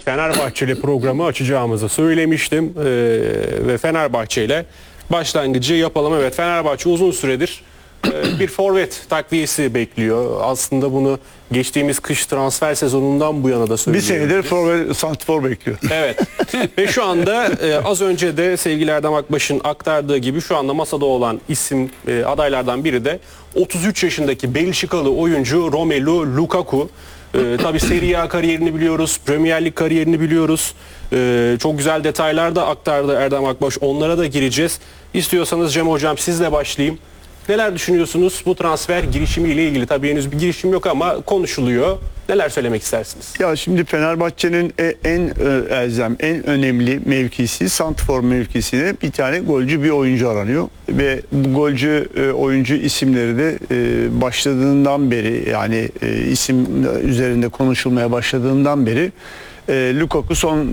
Fenerbahçe ile programı açacağımızı söylemiştim. Ve Fenerbahçe ile başlangıcı yapalım. Evet, Fenerbahçe uzun süredir bir forvet takviyesi bekliyor. Aslında bunu geçtiğimiz kış transfer sezonundan bu yana da söylüyoruz. Bir senedir forvet, santrfor bekliyor. Evet. Ve şu anda az önce de sevgili Erdem Akbaş'ın aktardığı gibi şu anda masada olan isim adaylardan biri de 33 yaşındaki Belçikalı oyuncu Romelu Lukaku. Tabii Serie A kariyerini biliyoruz, Premier Lig kariyerini biliyoruz. Çok güzel detaylar da aktardı Erdem Akbaş. Onlara da gireceğiz. İstiyorsanız Cem Hocam sizle başlayayım. Neler düşünüyorsunuz bu transfer girişimiyle ilgili? Tabii henüz bir girişim yok ama konuşuluyor. Neler söylemek istersiniz? Ya şimdi Fenerbahçe'nin en elzem, en önemli mevkisi, santrfor mevkisine bir tane golcü bir oyuncu aranıyor. Ve bu golcü oyuncu isimleri de başladığından beri, yani isim üzerinde konuşulmaya başladığından beri Lukaku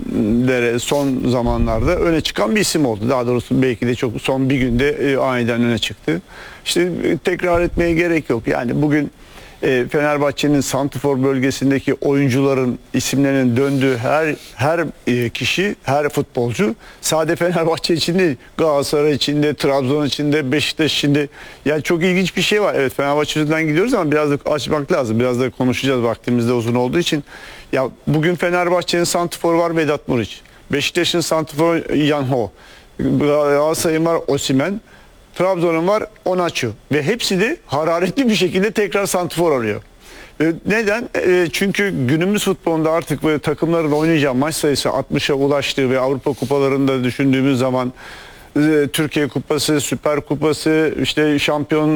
son zamanlarda öne çıkan bir isim oldu. Daha doğrusu belki de çok son bir günde aniden öne çıktı. İşte tekrar etmeye gerek yok. Yani bugün Fenerbahçe'nin santrfor bölgesindeki oyuncuların isimlerinin döndüğü her kişi, her futbolcu sadece Fenerbahçe için değil, Galatasaray için de, Trabzon için de, Beşiktaş için de. Yani çok ilginç bir şey var. Evet, Fenerbahçe'den gidiyoruz ama biraz da açmak lazım. Biraz da konuşacağız, vaktimiz de uzun olduğu için. Ya bugün Fenerbahçe'nin santrforu var Vedat Muriç. Beşiktaş'ın santrforu Yanho. Galatasaray'ın var Osimhen. Trabzon'un var Onaçu. Ve hepsi de hararetli bir şekilde tekrar santrfor arıyor. Neden? Çünkü günümüz futbolunda artık böyle takımların oynayacağı maç sayısı 60'a ulaştığı ve Avrupa kupalarında düşündüğümüz zaman Türkiye Kupası, Süper Kupası, işte Şampiyon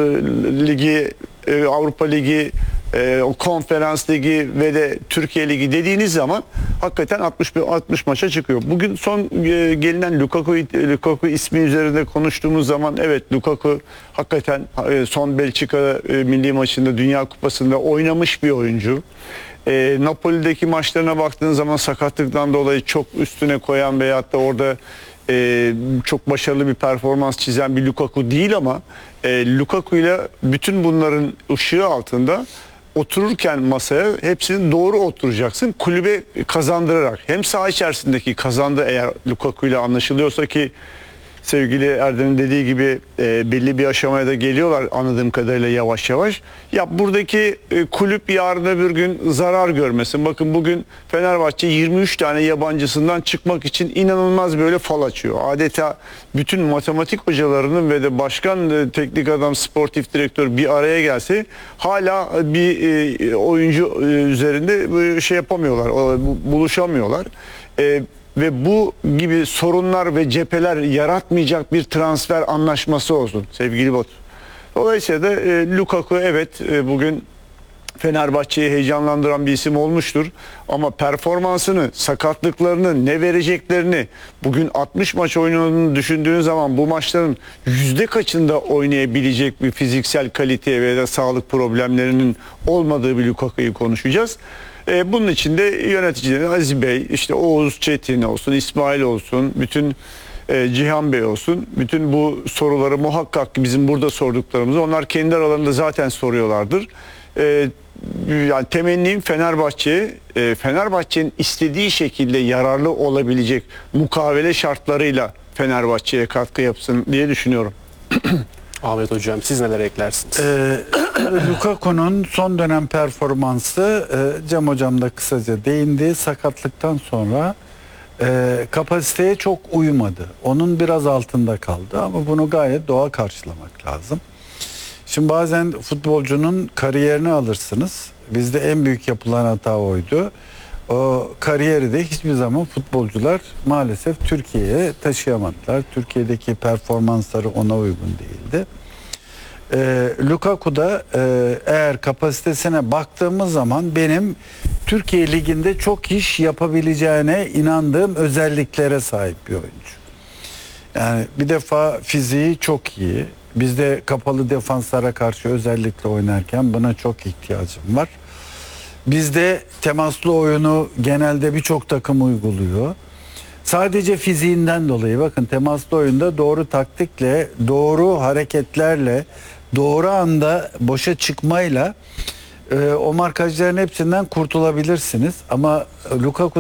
Ligi, Avrupa Ligi, Konferans Ligi ve de Türkiye Ligi dediğiniz zaman hakikaten 60 maça çıkıyor. Bugün son gelinen Lukaku ismi üzerinde konuştuğumuz zaman evet, Lukaku hakikaten son Belçika milli maçında, Dünya Kupası'nda oynamış bir oyuncu. Napoli'deki maçlarına baktığınız zaman sakatlıktan dolayı çok üstüne koyan veyahut da orada çok başarılı bir performans çizen bir Lukaku değil ama Lukaku ile bütün bunların ışığı altında otururken masaya hepsini doğru oturacaksın. Kulübe kazandırarak, hem saha içerisindeki kazandı eğer Lukaku ile anlaşılıyorsa ki sevgili Erdem'in dediği gibi belli bir aşamaya da geliyorlar anladığım kadarıyla yavaş yavaş. Ya buradaki kulüp yarın öbür gün zarar görmesin. Bakın bugün Fenerbahçe 23 tane yabancısından çıkmak için inanılmaz böyle fal açıyor. Adeta bütün matematik hocalarının ve de başkan, teknik adam, sportif direktör bir araya gelse hala bir oyuncu üzerinde şey yapamıyorlar, buluşamıyorlar. Ve bu gibi sorunlar ve cepheler yaratmayacak bir transfer anlaşması olsun sevgili Batu. Dolayısıyla da Lukaku evet bugün Fenerbahçe'yi heyecanlandıran bir isim olmuştur. Ama performansını, sakatlıklarını, ne vereceklerini, bugün 60 maç oynadığını düşündüğünüz zaman bu maçların yüzde kaçında oynayabilecek bir fiziksel kalite ve de sağlık problemlerinin olmadığı bir Lukaku'yu konuşacağız. Bunun için de yöneticilerin Aziz Bey, işte Oğuz Çetin olsun, İsmail olsun, bütün Cihan Bey olsun, bütün bu soruları muhakkak bizim burada sorduklarımızı onlar kendi aralarında zaten soruyorlardır. Yani temennim Fenerbahçe'nin istediği şekilde yararlı olabilecek mukavele şartlarıyla Fenerbahçe'ye katkı yapsın diye düşünüyorum. Ahmet Hocam siz neler eklersiniz? Lukaku'nun son dönem performansı Cem Hocam da kısaca değindi. Sakatlıktan sonra kapasiteye çok uymadı. Onun biraz altında kaldı ama bunu gayet doğal karşılamak lazım. Şimdi bazen futbolcunun kariyerini alırsınız. Bizde en büyük yapılan hata oydu. O kariyeri de hiçbir zaman futbolcular maalesef Türkiye'ye taşıyamadılar. Türkiye'deki performansları ona uygun değildi. Lukaku'da eğer kapasitesine baktığımız zaman benim Türkiye Ligi'nde çok iş yapabileceğine inandığım özelliklere sahip bir oyuncu. Yani bir defa fiziği çok iyi. Bizde kapalı defanslara karşı özellikle oynarken buna çok ihtiyacım var. Bizde temaslı oyunu genelde birçok takım uyguluyor. Sadece fiziğinden dolayı bakın temaslı oyunda doğru taktikle, doğru hareketlerle, doğru anda boşa çıkmayla o markajların hepsinden kurtulabilirsiniz. Ama Lukaku